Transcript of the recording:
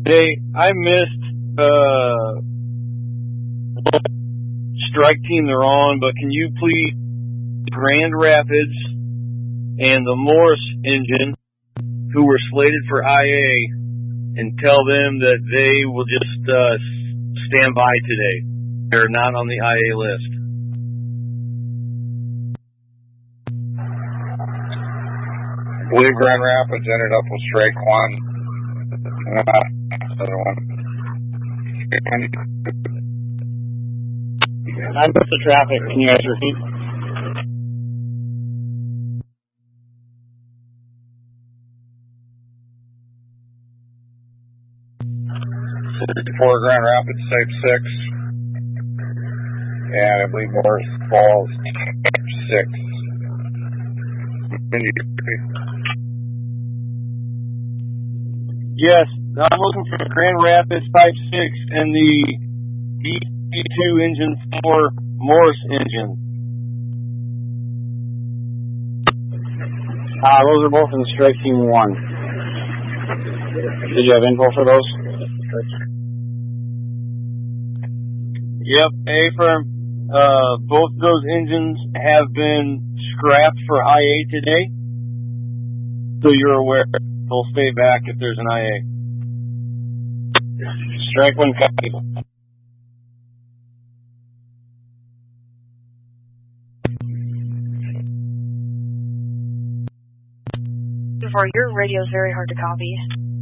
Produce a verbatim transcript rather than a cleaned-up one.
Hey, I missed uh strike team they're on, but can you please Grand Rapids and the Morse engine who were slated for I A and tell them that they will just uh stand by today. They're not on the I A list. I believe Grand Rapids ended up with strike one. Uh, other one. I missed the traffic. Can you guys repeat? For Grand Rapids, type six. And I believe Morris Falls, type six. Can you repeat? Yes, I'm looking for Grand Rapids Type six and the D two Engine four Morse engine. Uh, those are both in strike team one. Did you have info for those? Yep, A-firm. Uh, both of those engines have been scrapped for I A today. So you're aware. They'll stay back if there's an I A. Strike one copy. For your radio is very hard to copy.